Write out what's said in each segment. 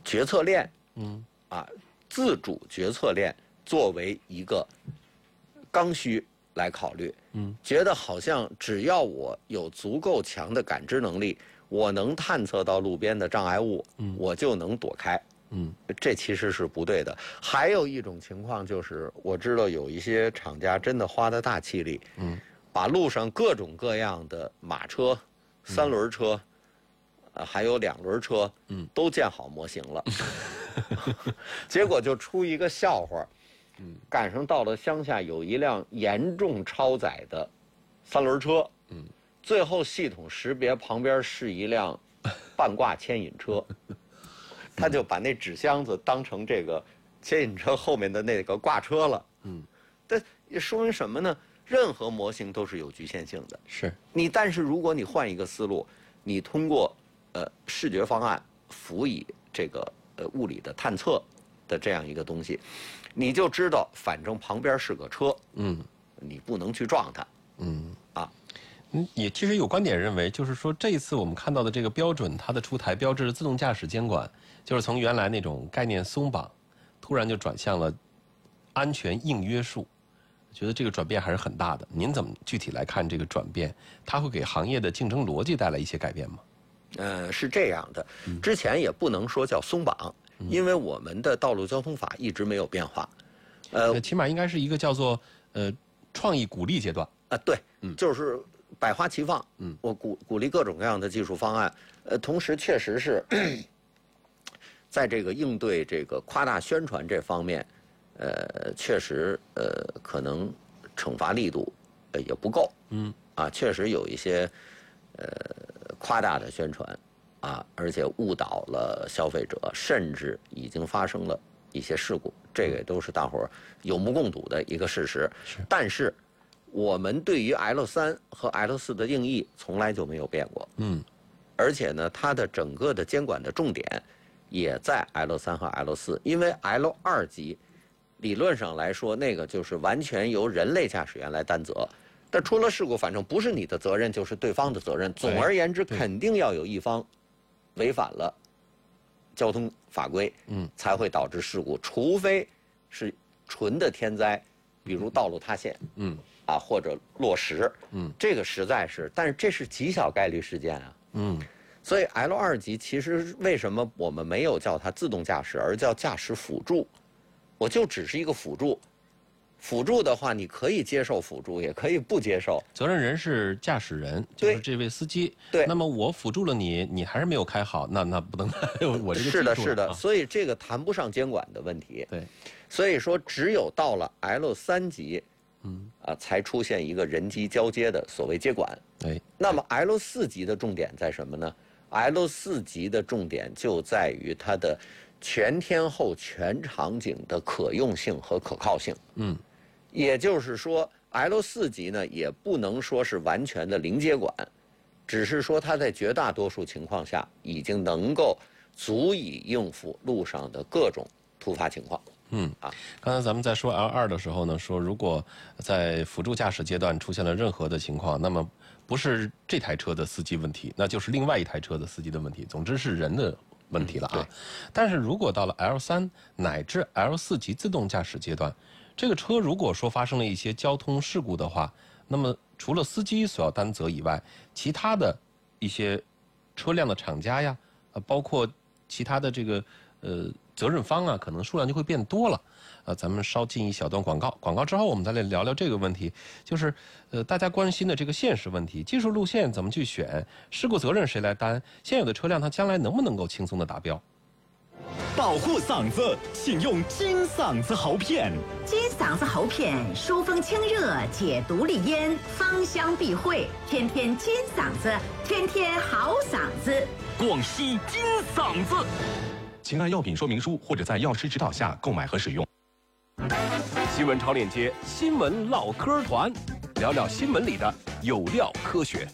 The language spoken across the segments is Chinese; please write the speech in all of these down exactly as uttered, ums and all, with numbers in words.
决策链， 嗯啊，自主决策链作为一个刚需来考虑， 嗯， 觉得好像只要我有足够强的感知能力，我能探测到路边的障碍物， 嗯， 我就能躲开。 嗯， 这其实是不对的。还有一种情况就是，我知道有一些厂家真的花了大气力， 嗯， 把路上各种各样的马车、三轮车，呃，还有两轮车， 嗯， 都建好模型了，结果就出一个笑话， 嗯， 赶上到了乡下有一辆严重超载的三轮车， 嗯， 最后系统识别旁边是一辆半挂牵引车。他就把那纸箱子当成这个牵引车后面的那个挂车了。 嗯， 这也说明什么呢？任何模型都是有局限性的。 是你，但是如果你换一个思路，你通过呃视觉方案辅以这个呃物理的探测的这样一个东西，你就知道，反正旁边是个车， 嗯， 你不能去撞它。 嗯啊。 嗯，也其实有观点认为，就是说这一次我们看到的这个标准，它的出台标志着自动驾驶监管，就是从原来那种概念松绑，突然就转向了安全硬约束。觉得这个转变还是很大的。您怎么具体来看这个转变？它会给行业的竞争逻辑带来一些改变吗？ 呃，是这样的，之前也不能说叫松绑，嗯、因为我们的道路交通法一直没有变化。 呃，起码应该是一个叫做呃创意鼓励阶段。 啊，对，嗯，就是百花齐放。嗯，我鼓鼓励各种各样的技术方案。呃，同时确实是在这个应对这个夸大宣传这方面，呃，确实呃可能惩罚力度呃也不够。嗯，啊，确实有一些呃夸大的宣传啊，而且误导了消费者，甚至已经发生了一些事故，这个也都是大伙儿有目共睹的一个事实。 是， 但是我们对于 L 三和 L 四的定义从来就没有变过。嗯，而且呢，它的整个的监管的重点也在 L 三和 L 四，因为 L 二级理论上来说，那个就是完全由人类驾驶员来担责。但出了事故，反正不是你的责任，就是对方的责任。总而言之，肯定要有一方违反了交通法规，嗯，才会导致事故。除非是纯的天灾，比如道路塌陷，嗯，啊或者落石，嗯，这个实在是，但是这是极小概率事件啊，嗯。所以 L 二级其实为什么我们没有叫它自动驾驶，而叫驾驶辅助？我就只是一个辅助。辅助的话，你可以接受辅助，也可以不接受。 责任人是驾驶人，就是这位司机。 对。 那么我辅助了你，你还是没有开好，那那不能我这个是的，是的。 啊、 所以这个谈不上监管的问题。 对。 所以说，只有到了 L 三级，嗯啊，才出现一个人机交接的所谓接管。 对。 那么 L 四级的重点在什么呢 ？L 四级的重点就在于它的全天候、全场景的可用性和可靠性。嗯。也就是说 ，L 四级呢也不能说是完全的零接管，只是说它在绝大多数情况下已经能够足以应付路上的各种突发情况。 嗯啊，刚才咱们在说 L 二的时候呢，说如果在辅助驾驶阶段出现了任何的情况，那么不是这台车的司机问题，那就是另外一台车的司机的问题，总之是人的问题了啊。嗯、但是如果到了 L 三乃至 L 四级自动驾驶阶段，这个车如果说发生了一些交通事故的话，那么除了司机所要担责以外，其他的一些车辆的厂家呀，呃，包括其他的这个呃责任方啊，可能数量就会变多了。呃，咱们稍进一小段广告，广告之后我们再来聊聊这个问题，就是呃大家关心的这个现实问题：技术路线怎么去选，事故责任谁来担？现有的车辆它将来能不能够轻松的达标？ 保护嗓子，请用金嗓子喉片。 金嗓子喉片疏风清热，解毒利咽，芳香避秽，天天金嗓子，天天好嗓子。 广西金嗓子。请按药品说明书或者在药师指导下购买和使用。 新闻超链接，新闻唠嗑团，聊聊新闻里的有料科学。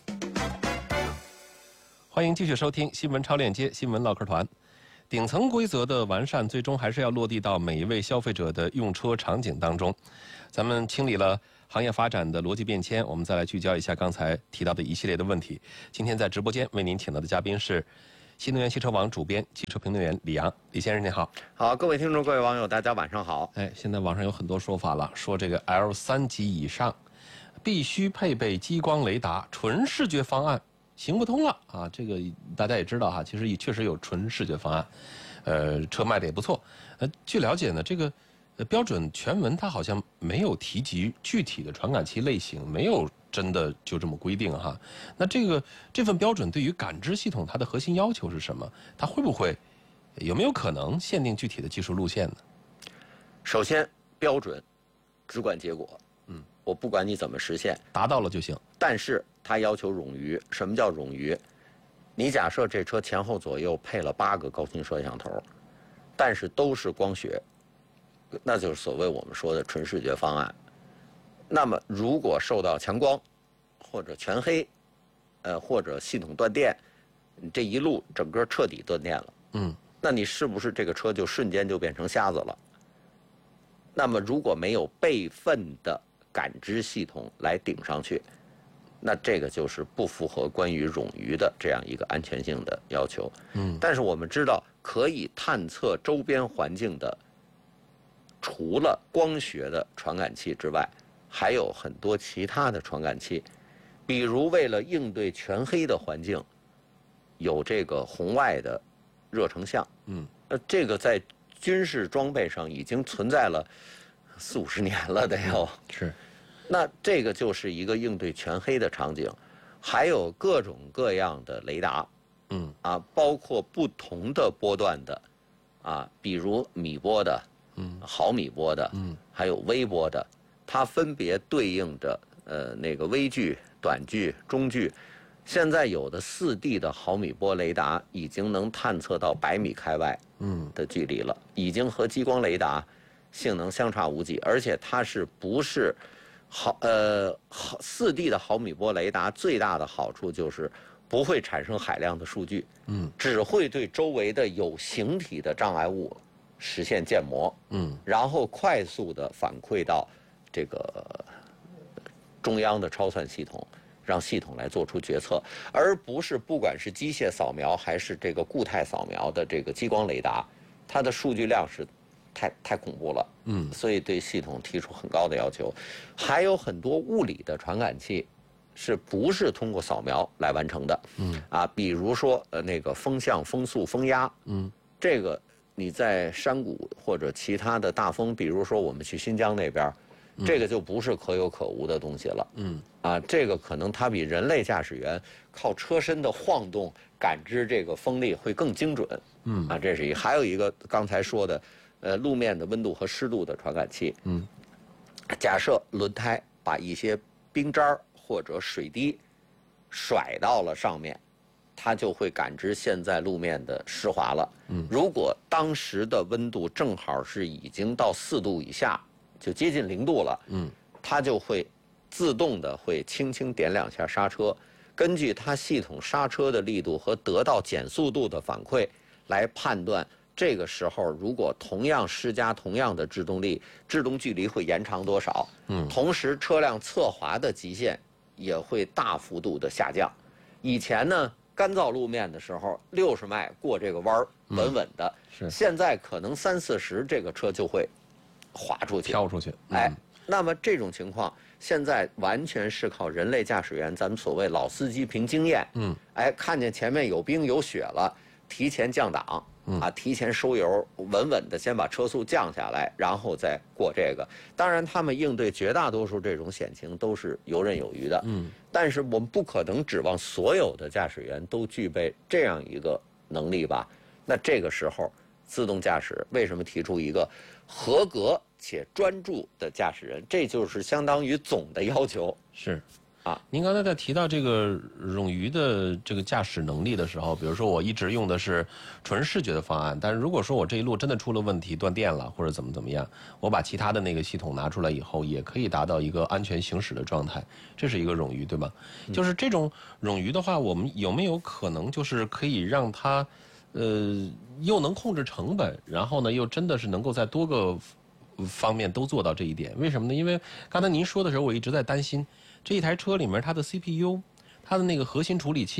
欢迎继续收听新闻超链接，新闻唠嗑团。顶层规则的完善，最终还是要落地到每一位消费者的用车场景当中。咱们清理了行业发展的逻辑变迁，我们再来聚焦一下刚才提到的一系列的问题。今天在直播间为您请到的嘉宾是新能源汽车网主编、汽车评论员李阳。李先生您好。 好，各位听众、各位网友，大家晚上好。 哎，现在网上有很多说法了，说这个 L 三 级以上必须配备激光雷达，纯视觉方案行不通了啊！这个大家也知道哈，其实也确实有纯视觉方案，呃，车卖的也不错。呃，据了解呢，这个呃标准全文它好像没有提及具体的传感器类型，没有真的就这么规定哈。那这个这份标准对于感知系统它的核心要求是什么？它会不会有没有可能限定具体的技术路线呢？ 首先，标准只管结果，嗯，我不管你怎么实现， 达到了就行。 但是它要求冗余。什么叫冗余？你假设这车前后左右配了八个高清摄像头，但是都是光学，那就是所谓我们说的纯视觉方案。那么如果受到强光，或者全黑，呃，或者系统断电，这一路整个彻底断电了， 嗯， 那你是不是这个车就瞬间就变成瞎子了？那么如果没有备份的感知系统来顶上去，那这个就是不符合关于冗余的这样一个安全性的要求。 嗯， 但是我们知道，可以探测周边环境的，除了光学的传感器之外，还有很多其他的传感器，比如为了应对全黑的环境，有这个红外的热成像。 嗯， 呃，这个在军事装备上已经存在了四五十年了，得有。 是。 那这个就是一个应对全黑的场景，还有各种各样的雷达， 嗯啊，包括不同的波段的，啊，比如米波的， 嗯， 毫米波的， 嗯， 还有微波的，它分别对应着呃那个微距、短距、中距。现在有的四 D 的毫米波雷达已经能探测到百米开外嗯的距离了，已经和激光雷达性能相差无几，而且它是不是毫呃毫四 D 的毫米波雷达最大的好处就是不会产生海量的数据， 嗯， 只会对周围的有形体的障碍物实现建模， 嗯， 然后快速的反馈到这个中央的超算系统，让系统来做出决策，而不是不管是机械扫描还是这个固态扫描的这个激光雷达，它的数据量是太太恐怖了， 嗯， 所以对系统提出很高的要求。还有很多物理的传感器是不是通过扫描来完成的？ 嗯， 啊，比如说呃那个风向、风速、风压， 嗯， 这个你在山谷或者其他的大风，比如说我们去新疆那边，这个就不是可有可无的东西了。 嗯， 啊，这个可能它比人类驾驶员靠车身的晃动感知这个风力会更精准。 嗯， 啊，这是一个。还有一个刚才说的，呃，路面的温度和湿度的传感器。 嗯， 假设轮胎把一些冰渣或者水滴甩到了上面，它就会感知现在路面的湿滑了。 嗯， 如果当时的温度正好是已经到四度以下，就接近零度了。 嗯， 它就会自动的会轻轻点两下刹车，根据它系统刹车的力度和得到减速度的反馈来判断。这个时候，如果同样施加同样的制动力，制动距离会延长多少？ 嗯， 同时车辆侧滑的极限也会大幅度的下降。以前呢，干燥路面的时候，六十迈过这个弯儿稳稳的， 是。 现在可能三四十，这个车就会滑出去、 飘出去。嗯、 哎，那么这种情况，现在完全是靠人类驾驶员，咱们所谓老司机凭经验。 嗯， 哎，看见前面有冰有雪了，提前降档。啊，提前收油，稳稳的先把车速降下来，然后再过这个。当然，他们应对绝大多数这种险情都是游刃有余的。 嗯， 但是我们不可能指望所有的驾驶员都具备这样一个能力吧？那这个时候，自动驾驶为什么提出一个合格且专注的驾驶人？这就是相当于总的要求。 是。 啊， 您刚才在提到这个冗余的这个驾驶能力的时候，比如说我一直用的是纯视觉的方案，但是如果说我这一路真的出了问题，断电了或者怎么怎么样，我把其他的那个系统拿出来以后，也可以达到一个安全行驶的状态，这是一个冗余，对吧？嗯、就是这种冗余的话，我们有没有可能就是可以让它，呃，又能控制成本，然后呢，又真的是能够在多个方面都做到这一点？为什么呢？因为刚才您说的时候，我一直在担心。这一台车里面，它的 C P U， 它的那个核心处理器，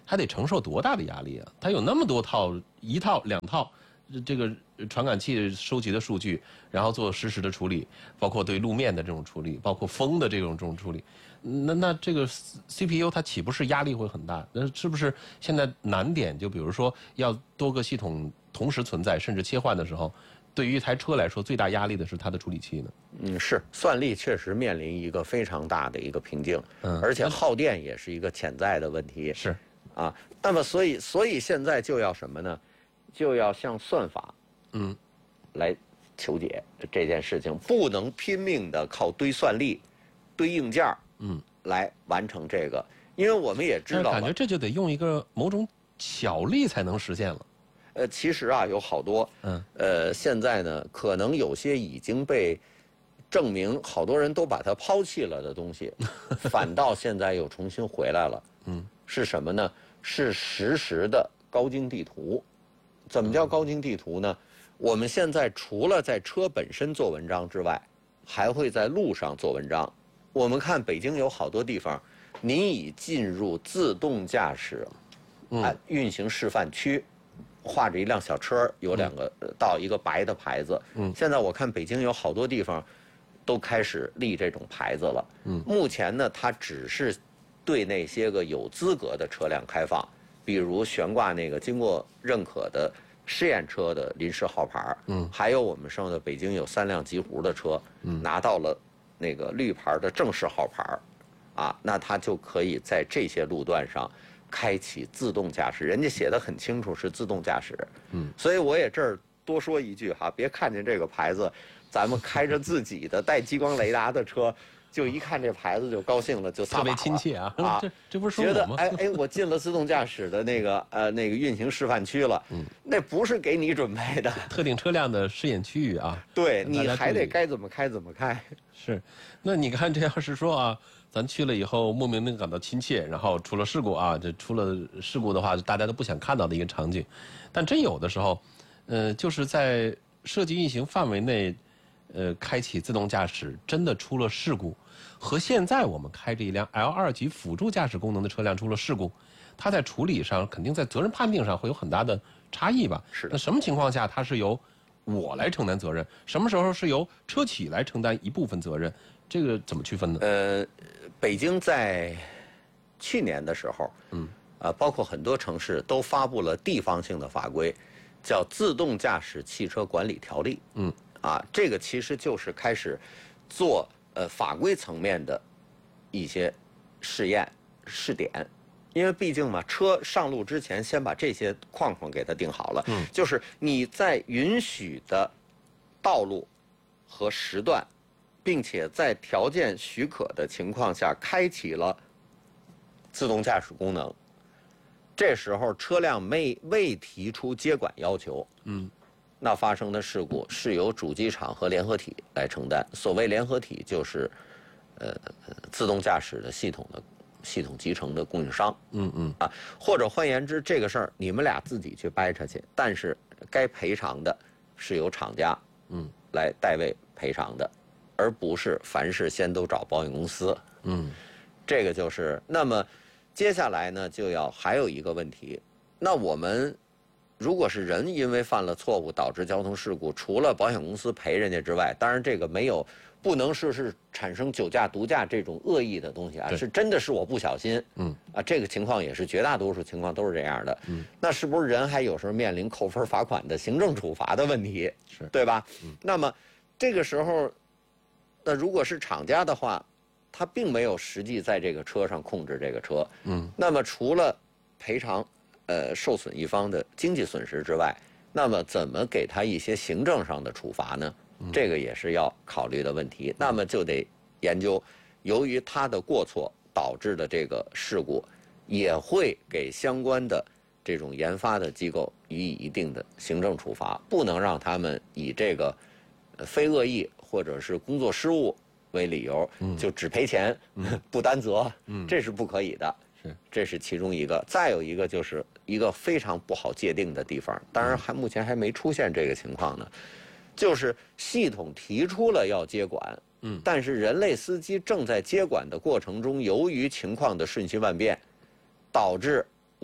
还得承受多大的压力啊？它有那么多套，一套两套，这个传感器收集的数据，然后做实时的处理，包括对路面的这种处理，包括风的这种这种处理。那那这个 C P U 它岂不是压力会很大？那是不是现在难点就比如说要多个系统同时存在，甚至切换的时候，对于一台车来说，最大压力的是它的处理器呢？ 嗯，是算力确实面临一个非常大的一个瓶颈，嗯，而且耗电也是一个潜在的问题。 是， 啊，那么所以所以现在就要什么呢？就要向算法， 嗯， 来求解这件事情，不能拼命的靠堆算力、堆硬件，嗯，来完成这个，因为我们也知道， 感觉这就得用一个某种巧力才能实现了。 呃，其实啊，有好多，嗯，呃，现在呢，可能有些已经被证明，好多人都把它抛弃了的东西，反倒现在又重新回来了。嗯，是什么呢？是实时的高精地图。怎么叫高精地图呢？我们现在除了在车本身做文章之外，还会在路上做文章。我们看北京有好多地方，你已进入自动驾驶，啊，运行示范区。画着一辆小车，有两个到一个白的牌子。嗯，现在我看北京有好多地方都开始立这种牌子了。嗯，目前呢，它只是对那些个有资格的车辆开放，比如悬挂那个经过认可的试验车的临时号牌。嗯，还有我们说的北京有三辆极狐的车，嗯，拿到了那个绿牌的正式号牌，啊，那它就可以在这些路段上开启自动驾驶，人家写的很清楚是自动驾驶。嗯，所以我也这儿多说一句哈，别看见这个牌子，咱们开着自己的带激光雷达的车，就一看这牌子就高兴了，就撒把了， 特别亲切啊！ 啊， 这这不是说觉得我吗？ 哎哎，我进了自动驾驶的那个呃那个运行示范区了。嗯，那不是给你准备的， 特定车辆的试验区域啊。 对，你还得该怎么开怎么开。 是，那你看这要是说啊。咱去了以后，莫名的感到亲切，然后出了事故啊，这出了事故的话，大家都不想看到的一个场景。但真有的时候，呃，就是在设计运行范围内，呃，开启自动驾驶，真的出了事故，和现在我们开着一辆 L 二 级辅助驾驶功能的车辆出了事故，它在处理上肯定在责任判定上会有很大的差异吧？ 是的。 那什么情况下它是由我来承担责任？什么时候是由车企来承担一部分责任？这个怎么区分呢？ 呃，北京在去年的时候，嗯，啊，包括很多城市都发布了地方性的法规，叫《自动驾驶汽车管理条例》。嗯，啊，这个其实就是开始做呃法规层面的一些试验试点，因为毕竟嘛，车上路之前先把这些框框给它定好了。嗯，就是你在允许的道路和时段，并且在条件许可的情况下开启了自动驾驶功能，这时候车辆未未提出接管要求，嗯，那发生的事故是由主机厂和联合体来承担。所谓联合体就是，呃，自动驾驶的系统的系统集成的供应商，嗯嗯啊，或者换言之，这个事儿你们俩自己去掰扯去，但是该赔偿的是由厂家，嗯，来代为赔偿的。而不是凡事先都找保险公司，嗯，这个就是。那么接下来呢，就要还有一个问题，那我们如果是人因为犯了错误导致交通事故，除了保险公司赔人家之外，当然这个没有不能说是产生酒驾、毒驾这种恶意的东西啊，是真的是我不小心，嗯啊，这个情况也是绝大多数情况都是这样的，嗯，那是不是人还有时候面临扣分罚款的行政处罚的问题， 是对吧？嗯，那么这个时候。那如果是厂家的话，他并没有实际在这个车上控制这个车，嗯，那么除了赔偿呃受损一方的经济损失之外，那么怎么给他一些行政上的处罚呢？这个也是要考虑的问题。那么就得研究，由于他的过错导致的这个事故，也会给相关的这种研发的机构予以一定的行政处罚，不能让他们以这个非恶意或者是工作失误为理由，就只赔钱不担责，这是不可以的。是，这是其中一个。再有一个就是一个非常不好界定的地方，当然还目前还没出现这个情况呢，就是系统提出了要接管，嗯，但是人类司机正在接管的过程中，由于情况的瞬息万变，导致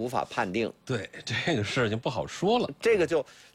无法判定。 对，这个事情不好说了。 这个就